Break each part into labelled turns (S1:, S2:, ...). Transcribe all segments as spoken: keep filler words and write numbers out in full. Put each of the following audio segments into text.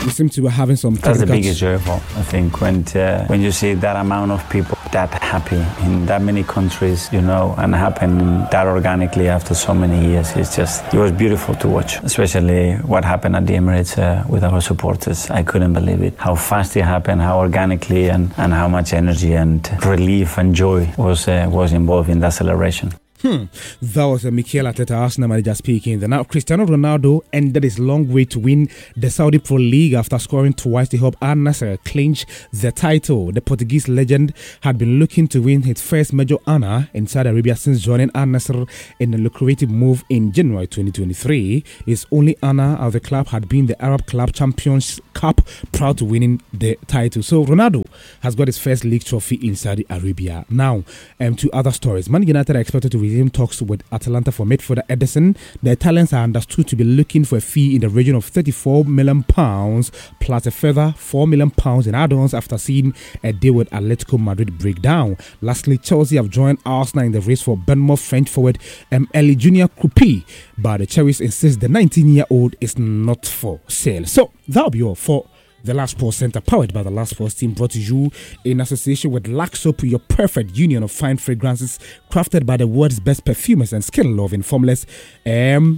S1: We seem to be having some.
S2: That's the biggest joy of all, I think, when uh, when you see that amount of people that happy in that many countries, you know, and happen that organically after so many years. It's just, it was beautiful to watch, especially what happened at the Emirates uh, with our supporters. I couldn't believe it, how fast it happened, how organically, and, and how much energy and relief and joy was uh, was involved in that celebration.
S1: Hmm. That was a Mikel Arteta, Arsenal manager, speaking. Then now Cristiano Ronaldo ended his long way to win the Saudi Pro League after scoring twice to help Al Nassr clinch the title. The Portuguese legend had been looking to win his first major honor in Saudi Arabia since joining Al Nassr in a lucrative move in January twenty twenty-three. His only honor of the club had been the Arab Club Champions Cup, proud to winning the title. So Ronaldo has got his first league trophy in Saudi Arabia. Now, um, to other stories. Man United are expected to resume talks with Atalanta for midfielder Ederson. The Italians are understood to be looking for a fee in the region of thirty-four million pounds plus a further four million pounds in add-ons after seeing a deal with Atletico Madrid break down. Lastly, Chelsea have joined Arsenal in the race for Bournemouth French forward um, Elie Junior Krupi, but the Cherries insist the nineteen-year-old is not for sale. So that'll be all for The Last Sports Center, powered by The Last Sports Team, brought to you in association with Lux Soap, your perfect union of fine fragrances crafted by the world's best perfumers and skin-loving formulas. Um,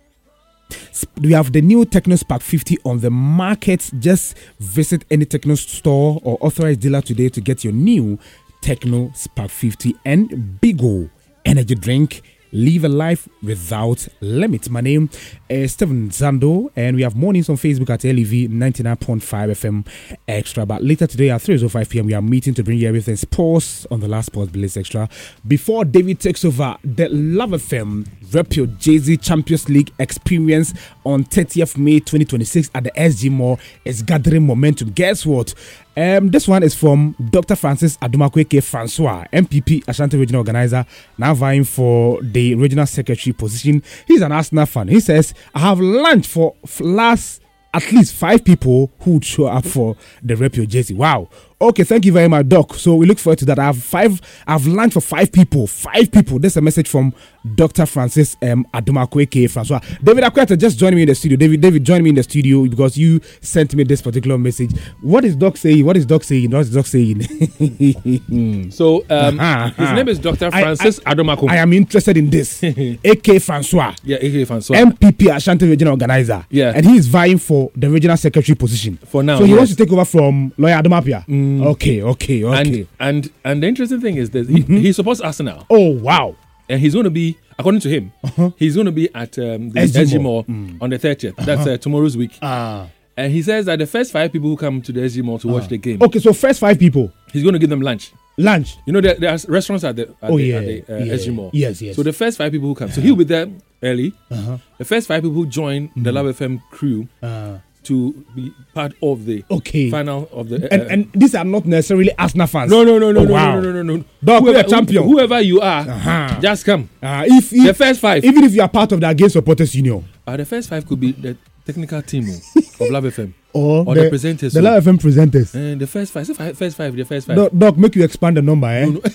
S1: we have the new Techno Spark fifty on the market. Just visit any Techno store or authorized dealer today to get your new Techno Spark fifty and Bigo energy drink. Live a life without limits. My name is Stephen Zando, and we have mornings on Facebook at L E V ninety-nine point five F M Extra. But later today at three oh five p.m. we are meeting to bring you everything sports on The Last Sports Blitz Extra. Before David takes over, the Love F M Rep Your Jay-Z Champions League experience on thirtieth of May twenty twenty-six at the S G Mall is gathering momentum. Guess what? Um, this one is from Doctor Francis Adumakweke Francois, M P P, Ashanti Regional Organizer, now vying for the Regional Secretary position. He's an Arsenal fan. He says, I have lunch for last at least five people who would show up for the Rep Your Jay-Z. Wow. Okay, thank you very much, Doc. So we look forward to that. I have five, I've lunch for five people. Five people. This is a message from Doctor Francis um, Adumakweke Francois. David Akwete just joined me in the studio. David, David, join me in the studio because you sent me this particular message. What is Doc saying? What is Doc saying? What is Doc saying?
S3: so um, uh-huh, his uh-huh. name is Doctor Francis Adumakweke.
S1: I am interested in this. A K Francois.
S3: Yeah, A K Francois.
S1: M P P Ashanti Regional Organizer.
S3: Yeah.
S1: And he is vying for the Regional Secretary position.
S3: For now.
S1: So he
S3: yes.
S1: wants to take over from Lawyer Adumapia. Mm. Okay, okay, okay.
S3: And, and and the interesting thing is that he, mm-hmm. he supports Arsenal.
S1: Oh, wow.
S3: And he's going to be, according to him, uh-huh. he's going to be at um, the S G Mall mm. on the thirtieth. That's uh-huh. uh, tomorrow's week.
S1: Ah.
S3: And he says that the first five people who come to the S G Mall to uh-huh. watch the game.
S1: Okay, so first five people.
S3: He's going to give them lunch.
S1: Lunch?
S3: You know, there, there are restaurants at the, at
S1: oh,
S3: the,
S1: yeah,
S3: at the uh,
S1: yeah.
S3: S G Mall.
S1: Yes, yes.
S3: So the first five people who come. So he'll be there early.
S1: Uh-huh.
S3: The first five people who join mm. the Love F M crew.
S1: Uh-huh.
S3: To be part of the
S1: okay.
S3: final of the
S1: uh, and, and these are not necessarily Arsenal fans.
S3: No, no, no, no,
S1: oh,
S3: no,
S1: wow.
S3: no, no, no, no.
S1: Dog,
S3: whoever,
S1: a champion.
S3: Whoever you are,
S1: uh-huh.
S3: just come.
S1: Uh, if, if
S3: the first five,
S1: even if you are part of the Against Supporters Union,
S3: uh, the first five could be the technical team of Love F M
S1: or,
S3: or
S1: the,
S3: the presenters.
S1: The Love F M presenters.
S3: And the first five, so five, first five, the first five.
S1: Doc, doc, make you expand the number, eh?
S3: No, no.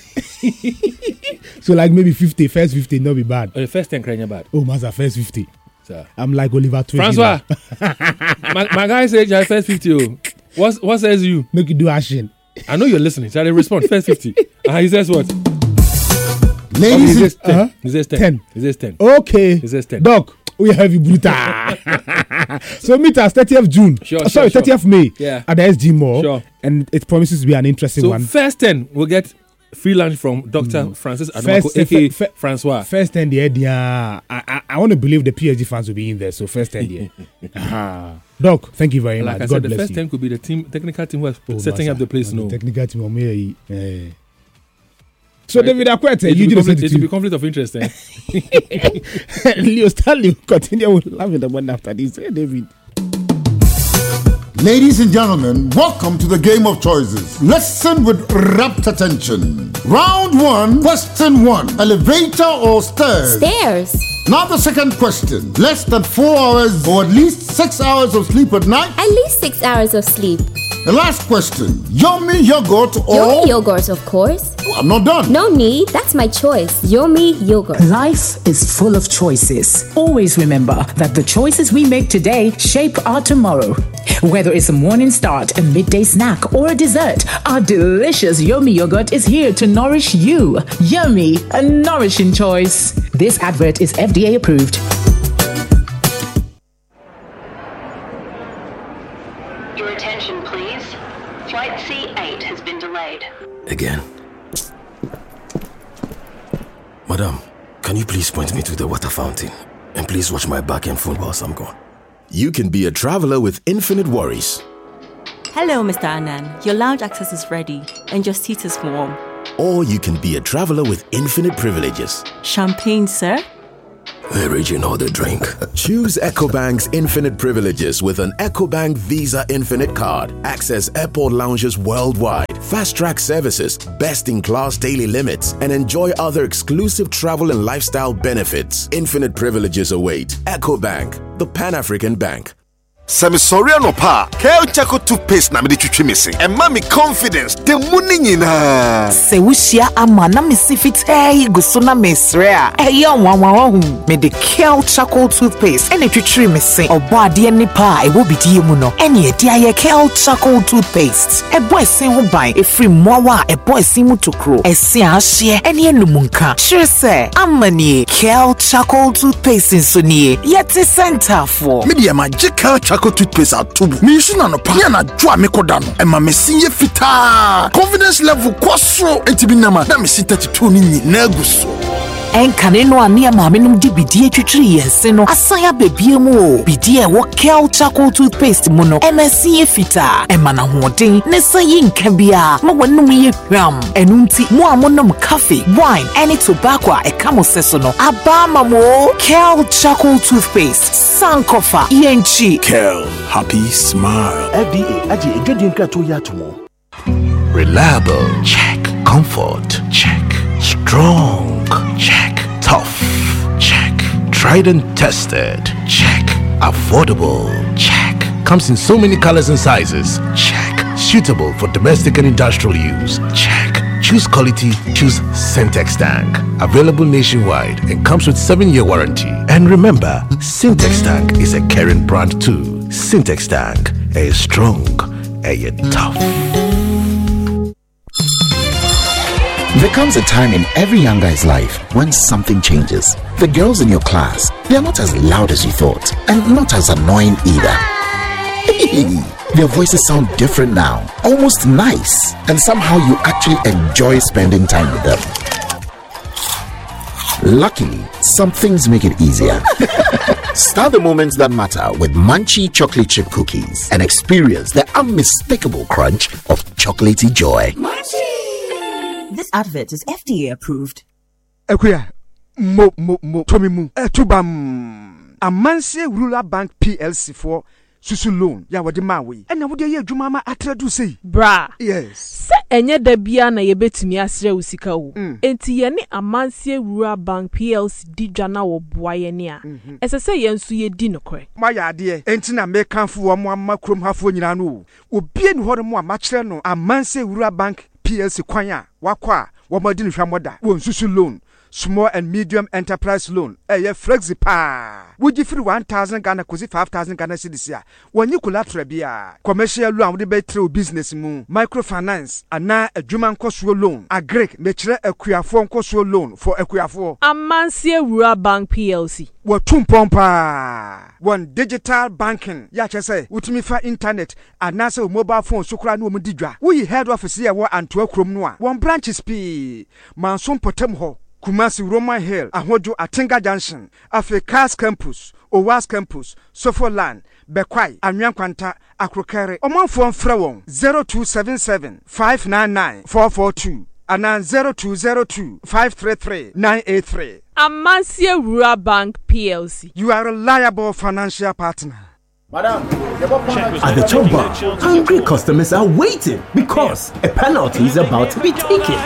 S1: So like maybe fifty, first fifty, not be bad.
S3: Or the first ten, crying bad.
S1: Oh, Master, first fifty.
S3: Sir.
S1: I'm like Oliver Twist.
S3: Francois, my, my guy said you're first fifty. Oh. What, what says you?
S1: Make you do action.
S3: I know you're listening. So they respond, first fifty. Uh, he says what?
S1: Ladies,
S3: oh, he says ten.
S1: Uh-huh.
S3: He says ten.
S1: ten.
S3: He says ten.
S1: Okay.
S3: He says ten.
S1: Doc, we have you brutal. So meet us thirtieth of June.
S3: Sure,
S1: oh, sorry,
S3: sure,
S1: thirtieth of May.
S3: Yeah.
S1: At the S G Mall.
S3: Sure.
S1: And it promises to be an interesting
S3: so
S1: one.
S3: So first ten will get free lunch from Doctor Mm. Francis Adumakweke, aka f- Francois.
S1: First ten, yeah, yeah. I, I, I want to believe the P S G fans will be in there. So first ten, yeah. uh-huh. Doc, thank you very
S3: like
S1: much.
S3: I
S1: God
S3: said,
S1: bless
S3: the first
S1: you.
S3: ten could be the team, technical team who are
S1: oh,
S3: setting
S1: massa.
S3: up the place.
S1: Oh,
S3: No,
S1: the technical team. Oh, yeah, yeah. So right. David Akwete, you
S3: just
S1: said
S3: it will be conflict of interest. Eh?
S1: Leo Stanley continue with loving the one after this. Hey, David.
S4: Ladies and gentlemen, welcome to the game of choices. Listen with rapt attention. Round one, question one. Elevator or stairs?
S5: Stairs.
S4: Now the second question. Less than four hours or at least six hours of sleep at night?
S5: At least six hours of sleep.
S4: The last question. Yomi yogurt or...
S5: Yomi yogurt, of course.
S4: Oh, I'm not done.
S5: No need. That's my choice. Yomi yogurt.
S6: Life is full of choices. Always remember that the choices we make today shape our tomorrow. Whether it's a morning start, a midday snack, or a dessert, our delicious Yomi yogurt is here to nourish you. Yummy, a nourishing choice. This advert is F D A approved.
S7: Your attention, please. Flight C eight has been delayed.
S8: Again. Madam, can you please point me to the water fountain? And please watch my back and phone whilst I'm gone.
S9: You can be a traveler with infinite worries.
S10: Hello, Mister Anand. Your lounge access is ready and your seat is warm.
S9: Or you can be a traveler with infinite privileges.
S10: Champagne, sir?
S8: Original the drink.
S9: Choose EcoBank's infinite privileges with an EcoBank Visa Infinite card. Access airport lounges worldwide, fast-track services, best-in-class daily limits, and enjoy other exclusive travel and lifestyle benefits. Infinite privileges await. EcoBank, the Pan-African Bank.
S11: Samisoria no pa. Kale Chaco toothpaste na me de twitwi missing. And mommy confidence. The money nyina.
S12: Se wushia ama na me sifite guso na mesrea. E ya wanwa hu. Me de Kale Chaco toothpaste ene twitwi missing. Obo ade ni pa e wo bidie mu no. Ene e dia ye Kale Chaco toothpaste. E boy sen ho ban e free mowa e boy sin mu tokro. E se ahye ene enumunka. Sure se amani Kale Chaco toothpaste so nie. Yeti center for.
S11: Me de magical Chaco toothpaste atubu. Me use na no pa na dwa me koda no. E ma me sinye fita. Confidence level kwasro entibi nama na me sin thirty-two ni nyina aguso.
S12: Enkane no ani ama me num di bidie twitwiri yense no asanya bebie mu o. Bidie wo Kale Chaco toothpaste mu no. E ma sinye fita. E ma na hoden ne sayi nka bia. Ma wonum ye hwam. Enunti mo amonum coffee, wine, any tobacco e kamo seso no. Aba mamo Kale Chaco toothpaste. Sankofa yenchi.
S11: Kale, happy smile.
S13: F D A aji edwedin krato ya tomo.
S14: Reliable, check. Comfort, check. Strong, check. Tough, check. Tried and tested, check. Affordable, check. Comes in so many colors and sizes, check. Suitable for domestic and industrial use, check. Choose quality, choose Syntex Tank. Available nationwide and comes with seven year warranty. And remember, Syntex Tank is a caring brand too. Syntex Tank, a strong, a tough.
S15: There comes a time in every young guy's life when something changes. The girls in your class, they are not as loud as you thought, and not as annoying either. Their voices sound different now, almost nice, and somehow you actually enjoy spending time with them. Luckily, some things make it easier. Start the moments that matter with Munchie chocolate chip cookies and experience the unmistakable crunch of chocolatey joy.
S16: Munchie! This advert is F D A approved.
S17: Ekuya, mo mo mo tomi mu. Etubam. Amanse Rural Bank P L C for susu loan ya wode ma we. E na wode ye adwuma ma atradu sei.
S18: Bra.
S17: Yes.
S18: Se enye da bia na ye betumi asre usika wo. Enti ye ne Amanse Rural Bank P L C di dwa na wo boa ye ne a. Ese se ye nso ye di nokore.
S17: Ma ya ade enti na me kanfo wo mo amma krom hafo nyina no. Obi enu hore mo ama kire no Amanse Rural Bank P L C kwan a wakwa wo madi no hwamoda wo nsusu loan, small and medium enterprise loan eye flexi pa wogi free one thousand Ghana kozi five thousand Ghana cedis a wonyi collateral bia commercial loan wo de betre business mu microfinance ana adwuma nkoso loan agric mekire akuafo nkoso loan for akuafo
S18: Amanse Rural Bank P L C
S17: wo tumpompa one digital banking ya chese utimi fa internet ana se mobile phone sokura na wo digwa wo yi head office ya wo anto akrom no a one branches p manson potem ho Kumasi Roman Hill, Ahojo Atinga Junction, Africa's Campus, Owas Campus, Sofoland, Bekwai, Anyankwanta, Akrokere, Omanfon Frewon, zero two seven seven, five nine nine, four four two, and zero two zero two, five three three, nine eight three.
S18: Amanse Rural Bank P L C.
S17: You are a reliable financial partner.
S13: Madam, at the top bar, angry customers are waiting because a penalty is about to be taken.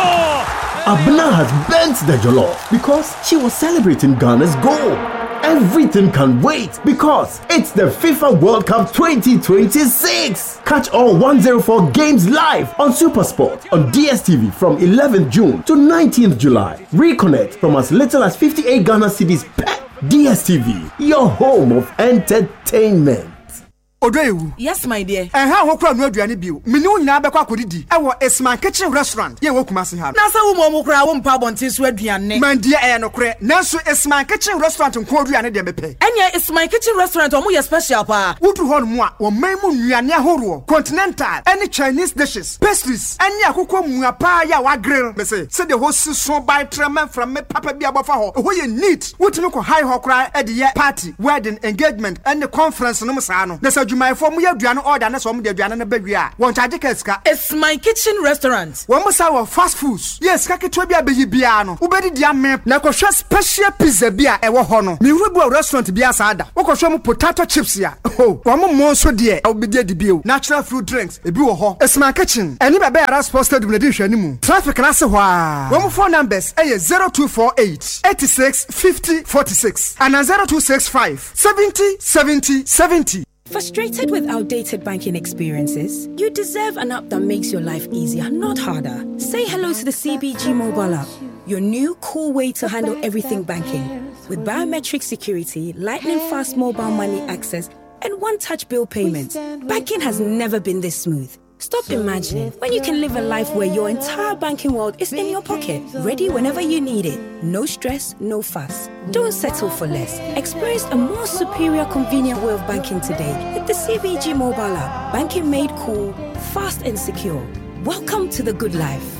S13: Abna has bent the jollof because she was celebrating Ghana's goal. Everything can wait because it's the FIFA World Cup twenty twenty-six. Catch all one oh four games live on SuperSport on D S T V from eleventh June to nineteenth July. Reconnect from as little as fifty-eight Ghana cedis per D S T V, your home of entertainment.
S17: Odoyewu.
S19: Yes, my dear.
S17: And how ho kura no aduane bio. Me ne nyina be kwa kodidi. E wo Isman Kitchen Restaurant. Ye wo Kumasi ha.
S19: Na sa wo mo mo kura wo mpa bonten so aduane.
S17: Man dear e no kure. Nanso Isman Kitchen Restaurant nko aduane de bepe.
S19: Enya Isman Kitchen Restaurant o mo ye special pa.
S17: Wudu ho no mo a wo man mu nnuane ahoro. Continental, any Chinese dishes, pastries, any akoko mua pa ya wa grill. Me say, say the host so by tremen from me papa bi abofa ho. Ho ye neat. Wutimi ko high ho kra e de ye party, wedding, engagement, and the conference no sa no. Na sa dwumayfo mu ye aduane order na so mo de aduane na bawi a. Won charge ka.
S19: It's my kitchen restaurant.
S17: Won mo sa wa fast foods. Yes, ka ketwa bi abeyi bia no. Wo bedi dia me na ko hwe special pizza bi a e wo ho no. Me rubu restaurant bi asada. Wo ko hwe mo potato chips ya. Oh, wo mo mo so de e wo bi de bio. Natural fruit drinks. Ebi wo ho. It's my kitchen. Any bebe ara sports stadium na di hwe ni mu. Traffic na se ho a. Wo mo phone numbers eh zero two four eight, eight six five zero four six and zero two six five, seven zero seven zero seven zero.
S20: Frustrated with outdated banking experiences? You deserve an app that makes your life easier, not harder. Say hello to the C B G mobile app, your new cool way to handle everything banking. With biometric security, lightning fast mobile money access, and one-touch bill payments, banking has never been this smooth. Stop imagining when you can live a life where your entire banking world is in your pocket, ready whenever you need it. No stress, no fuss. Don't settle for less. Experience a more superior, convenient way of banking today with the C B G mobile app. Banking made cool, fast and secure. Welcome to the good life.